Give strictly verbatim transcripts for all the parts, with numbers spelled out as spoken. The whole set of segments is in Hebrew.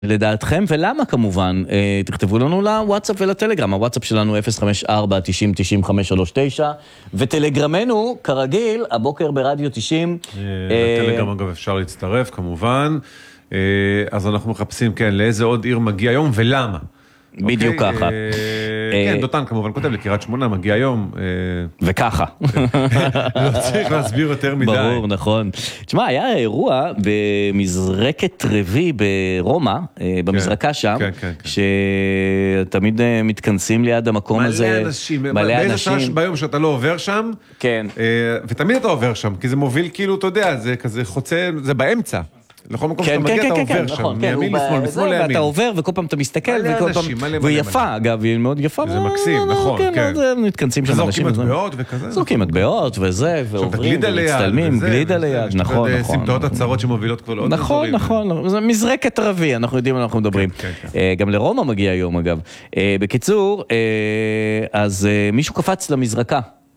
לדעתכם, ולמה כמובן? תכתבו לנו לוואטסאפ ולטלגרם. הוואטסאפ שלנו אפס חמש ארבע תשעים תשעים חמש שלוש תשע, וטלגרמנו, כרגיל, הבוקר ברדיו תשעים. לטלגרם אגב אפשר להצטרף, כמובן. אז אנחנו מחפשים, כן, לאיזה עוד עיר מגיע היום ולמה. בדיוק ככה. כן, דותן כמובן כותב לקריית שמונה, מגיע היום. וככה. לא צריך להסביר יותר מדי. ברור, נכון. תשמע, היה אירוע במזרקת רבי ברומא, במזרקה שם, שתמיד מתכנסים ליד המקום הזה. מלא אנשים. באיזה שעה ביום שאתה לא עובר שם, ותמיד אתה עובר שם, כי זה מוביל כאילו, אתה יודע, זה כזה חוצה, זה באמצע. לכל מקום שאתה מגיע אתה עובר שם, מימין לשמאל, משמאל לימין. ואתה עובר וכל פעם אתה מסתכל, והיא יפה, אגב, היא מאוד יפה. זה מקסים, נכון, כן. מתכנסים שם אנשים. זורקים מטבעות וכזה. זורקים מטבעות וזה, ועוברים ומצטלמים, גלידה ליד, נכון, נכון. סמטאות הצרות שמובילות כבר לעוד אזורים. נכון, נכון, זה מזרקת רבי, אנחנו יודעים מה אנחנו מדברים. גם לרומא מגיע היום, אגב. בקיצור, אז מישהו קפץ למזרקה.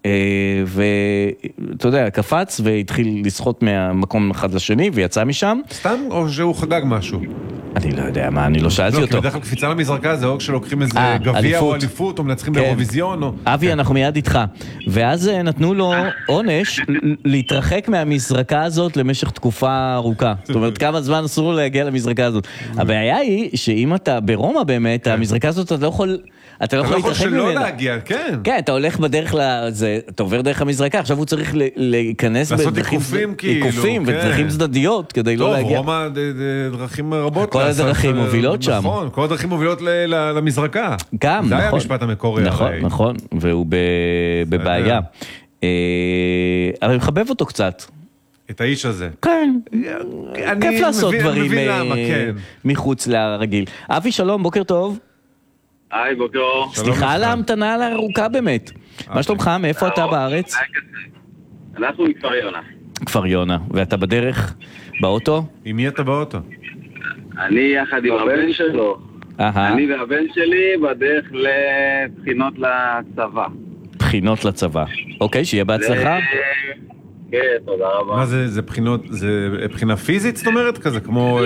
ואתה יודע, קפץ והתחיל לשחות מהמקום אחד לשני ויצא משם. סתם או שהוא חגג משהו? אני לא יודע מה, אני לא שאלתי אותו. כי בדרך כלל קפיצה למזרקה זה או כשלוקחים איזה גביע או אליפות או מנצחים באירוויזיון. אבי, אנחנו מיד איתך. ואז נתנו לו עונש להתרחק מהמזרקה הזאת למשך תקופה ארוכה. זאת אומרת, כמה זמן אסור לו להגיע למזרקה הזאת. הבעיה היא שאם אתה ברומא באמת, המזרקה הזאת אתה לא יכול... אתה לא יכול להתרחק ממנה. אתה לא יכול שלא להגיע, כן. כן, אתה הולך בדרך לזה, אתה עובר דרך המזרקה, עכשיו הוא צריך להיכנס לעשות עיקופים כאילו. עיקופים ודרכים צדדיות כדי לא להגיע. טוב, רומא דרכים רבות. כל הדרכים מובילות שם. נכון, כל הדרכים מובילות למזרקה. גם, נכון. זה היה המשפט המקורי. נכון, נכון, והוא בבעיה. אבל אני מחבב אותו קצת. את האיש הזה. כן. כיף לעשות דברים מחוץ לרגיל. אבי, שלום, בוקר טוב. היי, בוקר. סליחה על ההמתנה הארוכה באמת. מה שלומך? מאיפה אתה בארץ? אנחנו מכפר יונה. כפר יונה. ואתה בדרך באוטו? עם מי אתה באוטו? אני יחד עם הבן שלו. אני והבן שלי בדרך לבחינות לצבא. בחינות לצבא. אוקיי, שיהיה בהצלחה. כן, תודה רבה. מה זה, זה בחינות, זה בחינה פיזית, זאת אומרת? כזה כמו...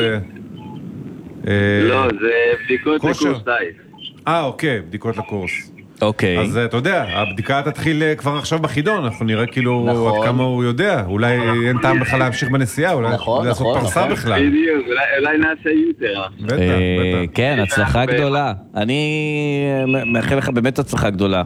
לא, זה בדיקות לקורס טייס. אה, אוקיי, בדיקות לקורס. אוקיי. אז אתה יודע, הבדיקה תתחיל כבר עכשיו בחידון, אנחנו נראה כאילו עד כמה הוא יודע, אולי אין טעם בכלל להמשיך בנסיעה, אולי לעשות פרסה בכלל. בדיוק, אולי נעשה יותר. בטח, בטח. כן, הצלחה גדולה. אני מאחל לך באמת הצלחה גדולה.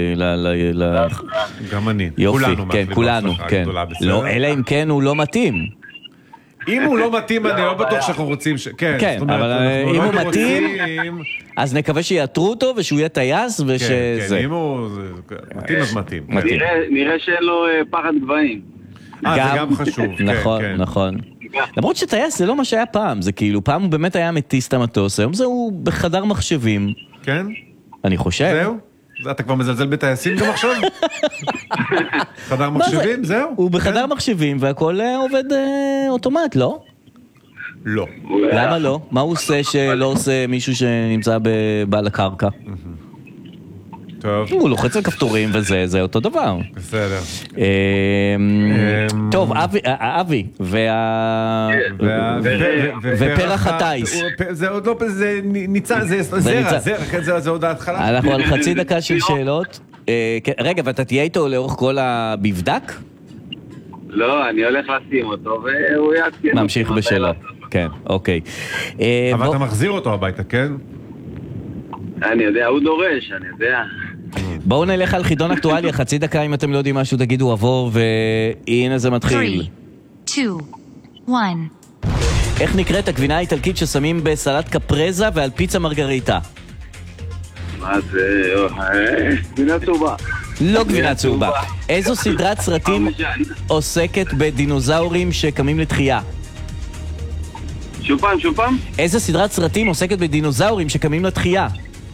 גם אני. יופי, כן, כולנו, כן. לא, אלא אם כן הוא לא מתאים. אם הוא לא מתאים, אני לא בטוח שאנחנו רוצים ש... כן, אבל אם הוא מתאים, אז נקווה שיעתרו אותו ושהוא יהיה טייס ושזה... כן, אם הוא מתאים, אז מתאים. נראה שאין לו פחד גבהים. אה, זה גם חשוב. נכון, נכון. למרות שטייס זה לא מה שהיה פעם, זה כאילו, פעם הוא באמת היה מטיס את המטוס, היום זה הוא בחדר מחשבים. כן? אני חושב. זהו? אתה כבר מזלזל בטייסים גם עכשיו? חדר מחשבים, זהו? הוא בחדר מחשבים והכל עובד אוטומט, לא? לא. למה לא? מה הוא עושה שלא עושה מישהו שנמצא בעל הקרקע? טוב. הוא לוחץ על כפתורים וזה, זה אותו דבר. בסדר. טוב, אבי, ופרח הטייס. זה עוד לא, זה ניצן, זה זרע, זרע, זה עוד ההתחלה. אנחנו על חצי דקה של שאלות. רגע, ואתה תהיה איתו לאורך כל המבדק? לא, אני הולך לשים אותו, והוא יעדכן. ממשיך בשלו. כן, אוקיי. אבל אתה מחזיר אותו הביתה, כן? אני יודע, הוא דורש, אני יודע. בואו נלך על חידון אקטואליה, חצי דקה אם אתם לא יודעים משהו תגידו עבור, והנה זה מתחיל. שלוש, שתיים, אחת. איך נקראת הגבינה האיטלקית ששמים בסלט קפרזה ועל פיצה מרגריטה? מה זה? גבינה צהובה. לא גבינה צהובה. איזו סדרת סרטים עוסקת בדינוזאורים שקמים לתחייה? שוב פעם, שוב פעם? איזה סדרת סרטים עוסקת בדינוזאורים שקמים לתחייה?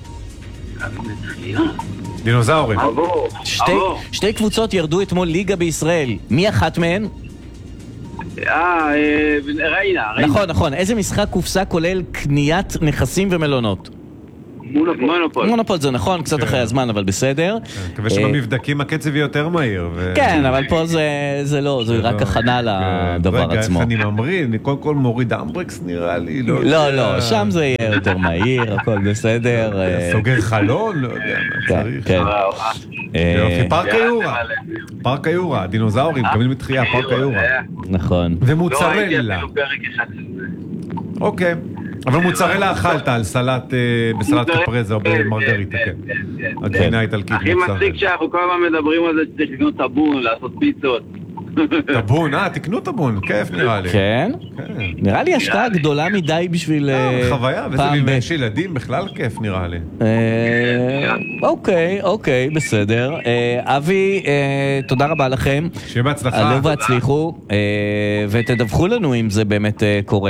דינוזאורים. שתי, שתי קבוצות ירדו אתמול ליגה בישראל. מי אחת מהן? אה, ריינה. נכון, נכון. איזה משחק קופסה כולל קניית נכסים ומלונות? מונופול. מונופול זה נכון, קצת אחרי הזמן, אבל בסדר. מקווה שבמבדקים הקצב יהיה יותר מהיר. כן, אבל פה זה לא, זה רק הכנה לדבר עצמו. רגע, איך אני ממריא, אני קודם כל מוריד אמברקס נראה לי. לא, לא, שם זה יהיה יותר מהיר, הכל בסדר. סוגר חלון, לא יודע מה צריך. כן. פארק היורה. פארק היורה, דינוזאורים, קמים מתחייה, פארק היורה. נכון. ומוצרלה. אוקיי. אבל מוצרלה אכלת על סלט, בסלט קפרזה או במרגריטה, כן. הגבינה האיטלקית. הכי מצחיק שאנחנו כל הזמן מדברים על זה שצריך לקנות טאבון, לעשות פיצות. טאבון, אה, תקנו טאבון, כיף נראה לי. כן? נראה לי השקעה גדולה מדי בשביל חוויה, וזה ממש ילדים בכלל כיף נראה לי. אוקיי, אוקיי, בסדר. אבי, תודה רבה לכם. שיהיה בהצלחה. עלו והצליחו, ותדווחו לנו אם זה באמת קורה.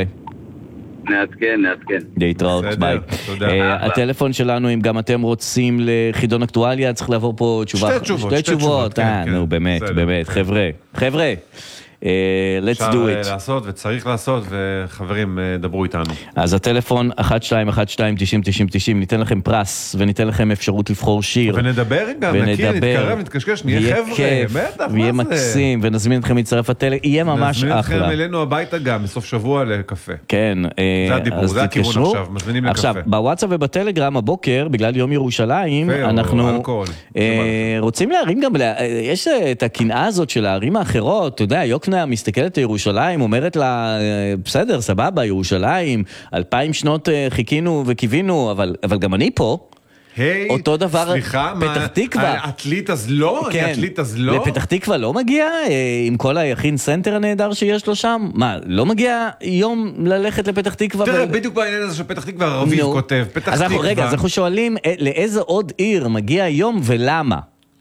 נעדכן, נעדכן. להתראות, ביי. הטלפון שלנו, אם גם אתם רוצים לחידון אקטואליה, צריך לעבור פה תשובה. שתי תשובות. שתי תשובות, אה, נו באמת, באמת, חבר'ה, חבר'ה. let's do it. אפשר לעשות וצריך לעשות, וחברים, דברו איתנו. אז הטלפון אחת שתיים אחת שתיים תשעים תשעים תשעים, ניתן לכם פרס, וניתן לכם אפשרות לבחור שיר. ונדבר גם, נכיר, נתקרב, נתקשקש, נהיה חבר'ה, בטח, מה זה? ויהיה מקסים, ונזמין אתכם להצטרף לטלג, יהיה ממש אחלה. נזמין אתכם אלינו הביתה גם, בסוף שבוע לקפה. כן. זה הדיבור, זה הכיוון עכשיו, מזמינים לקפה. עכשיו, בוואטסאפ ובטלגרם הבוקר, בגלל יום ירושלים, אנחנו רוצים להרים גם, יש את הקנאה הזאת של הערים האחרות, אתה יודע, יוקנעם מסתכלת לירושלים, אומרת לה, בסדר, סבבה, ירושלים, אלפיים שנות חיכינו וקיווינו, אבל, אבל גם אני פה. היי, אותו דבר, סליחה, פתח תקווה. אתלית אז לא? כן. אני אתלית אז לא? לפתח תקווה לא מגיע, עם כל היכין סנטר הנהדר שיש לו שם? מה, לא מגיע יום ללכת לפתח תקווה? תראה, ו... בדיוק בעניין הזה שפתח תקווה הרביב no. כותב, פתח אז תקווה. אנחנו, רגע, אז אנחנו שואלים, לאיזה עוד עיר מגיע יום ולמה?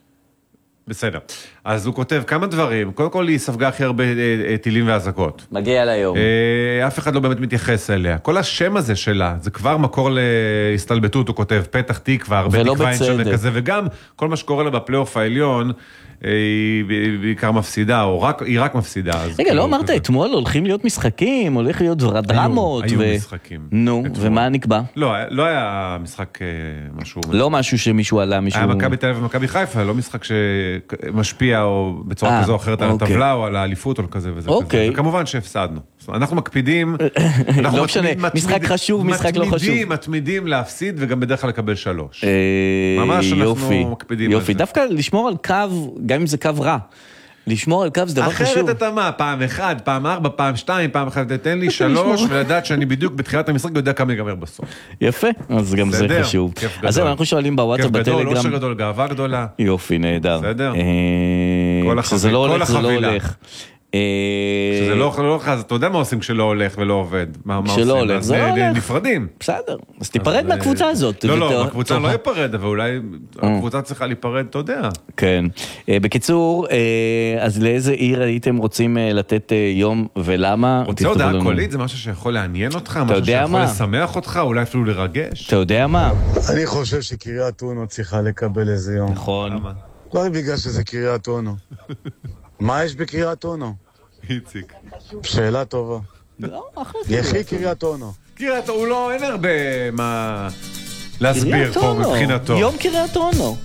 בסדר. אז הוא כותב כמה דברים. קודם כל היא ספגה הכי הרבה טילים והזקות. מגיע לה יום. אף אחד לא באמת מתייחס אליה. כל השם הזה שלה, זה כבר מקור להסתלבטות, הוא כותב, פתח תקווה, הרבה תקווה אין שם כזה, וגם כל מה שקורה לה בפלייאוף העליון, היא בעיקר מפסידה, או רק, היא רק מפסידה. רגע, לא אמרת, אתמול הולכים להיות משחקים, הולך להיות דרמות. היו משחקים. נו, ומה נקבע? לא, לא היה משחק משהו... לא משהו שמישהו עלה, מישהו... היה מכבי תל אביב ומכבי חיפה, לא משחק שמשפיע או בצורה כזו או אחרת על הטבלה או על האליפות או כזה וזה כזה. וכמובן שהפסדנו. אנחנו מקפידים... לא משנה, משחק חשוב, משחק לא חשוב. מתמידים, מתמידים להפסיד וגם בדרך כלל לקבל שלוש. ממש אנחנו מקפידים. יופי, דווקא לשמור על קו, גם אם זה קו רע. לשמור על קו זה דבר חשוב. אחרת אתה מה, פעם אחד, פעם ארבע, פעם שתיים, פעם אחת, תתן לי שלוש, ולדעת שאני בדיוק בתחילת המשחק יודע כמה יגמר בסוף. יפה, אז גם זה חשוב. אז זהו, אנחנו שואלים בוואטסאפ בטלגרם. כיף גדול, אושר גדול, גאווה גדולה. יופי, נהדר. בסדר? כשזה לא הולך, זה לא הולך. כשזה לא הולך, אז אתה יודע מה עושים כשלא הולך ולא עובד. כשלא הולך, זה לא הולך. נפרדים. בסדר, אז תיפרד מהקבוצה הזאת. לא, לא, הקבוצה לא ייפרד, אבל אולי הקבוצה צריכה להיפרד, אתה יודע. כן. בקיצור, אז לאיזה עיר הייתם רוצים לתת יום ולמה? רוצה הודעה קולית? זה משהו שיכול לעניין אותך? משהו שיכול לשמח אותך? אולי אפילו לרגש? אתה יודע מה? אני חושב שקריית אונו צריכה לקבל איזה יום. נכון. לא בגלל שזה קריית אונו. מה יש בקריית אונו? איציק. שאלה טובה. יחי קריית אונו. קריית אונו, אין הרבה מה להסביר פה מבחינתו. יום קריית אונו.